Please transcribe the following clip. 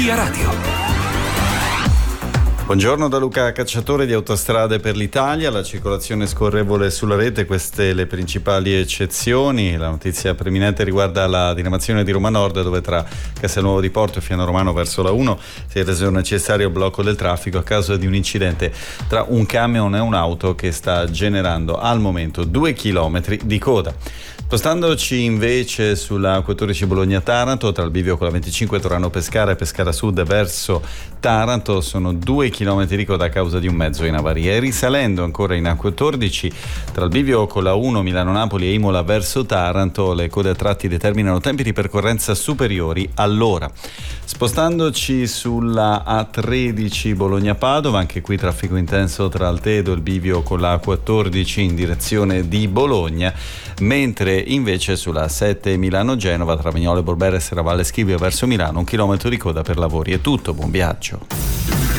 Via Radio. Buongiorno da Luca Cacciatore di Autostrade per l'Italia. La circolazione scorrevole sulla rete, queste le principali eccezioni. La notizia preminente riguarda la diramazione di Roma Nord, dove tra Castelnuovo di Porto e Fiano Romano verso la 1 si è reso necessario il blocco del traffico a causa di un incidente tra un camion e un'auto che sta generando al momento 2 chilometri di coda. Spostandoci invece sulla 14 Bologna-Taranto, tra il bivio con la 25 Torano-Pescara e Pescara Sud verso Taranto, sono 2 chilometri di coda a causa di un mezzo in avaria. E risalendo ancora in A14, tra il bivio con la 1 Milano-Napoli e Imola verso Taranto, le code a tratti determinano tempi di percorrenza superiori all'ora. Spostandoci sulla A13 Bologna-Padova, anche qui traffico intenso tra Altedo e il bivio con la A14 in direzione di Bologna, mentre invece sulla 7 Milano-Genova tra Vignole Borberes e Valle Schivio verso Milano 1 chilometro di coda per lavori. È tutto, buon viaggio.